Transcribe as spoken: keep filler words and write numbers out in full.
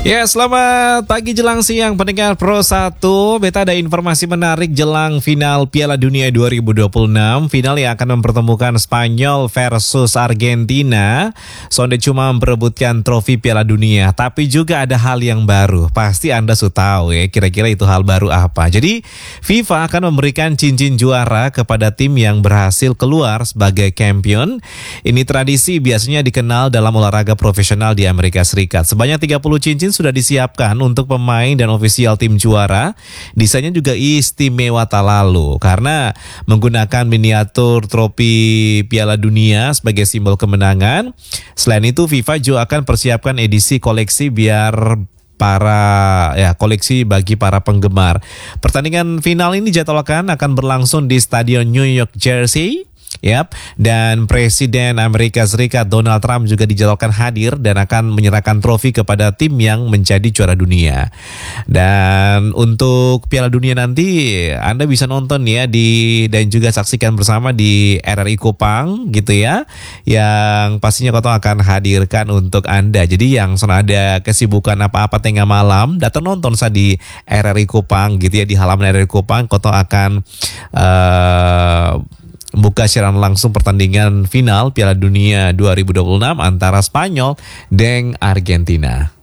Ya, selamat pagi jelang siang pendengar Pro satu. Beta ada informasi menarik jelang final Piala Dunia dua ribu dua puluh enam. Final yang akan mempertemukan Spanyol versus Argentina. Sonde cuma memperebutkan trofi Piala Dunia, tapi juga ada hal yang baru. Pasti Anda sudah tahu ya, kira-kira itu hal baru apa. Jadi, FIFA akan memberikan cincin juara kepada tim yang berhasil keluar sebagai champion. Ini tradisi biasanya dikenal dalam olahraga profesional di Amerika Serikat. Sebanyak tiga puluh cincin sudah disiapkan untuk pemain dan ofisial tim juara. Desainnya juga istimewa tak lalu karena menggunakan miniatur trofi Piala Dunia sebagai simbol kemenangan. Selain itu, FIFA juga akan persiapkan edisi koleksi biar para ya koleksi bagi para penggemar. Pertandingan final ini dijadwalkan akan berlangsung di Stadion New York Jersey. Yap, dan Presiden Amerika Serikat Donald Trump juga dijadwalkan hadir dan akan menyerahkan trofi kepada tim yang menjadi juara dunia. Dan untuk Piala Dunia nanti Anda bisa nonton ya di dan juga saksikan bersama di R R I Kupang gitu ya, yang pastinya Koto akan hadirkan untuk Anda. Jadi yang sudah ada kesibukan apa-apa tengah malam, datang nonton saya di R R I Kupang gitu ya, di halaman R R I Kupang. Koto akan uh, buka siaran langsung pertandingan final Piala Dunia dua ribu dua puluh enam antara Spanyol dan Argentina.